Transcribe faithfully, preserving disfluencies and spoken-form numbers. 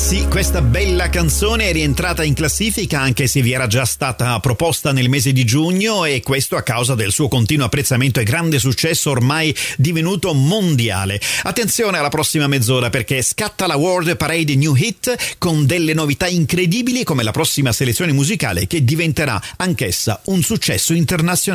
sì, questa bella canzone è rientrata in classifica anche se vi era già stata proposta nel mese di giugno, e questo a causa del suo continuo apprezzamento e grande successo ormai divenuto mondiale. Attenzione alla prossima mezz'ora, perché scatta la World Parade New Hit con delle novità incredibili come la prossima selezione musicale che diventerà anch'essa un successo internazionale.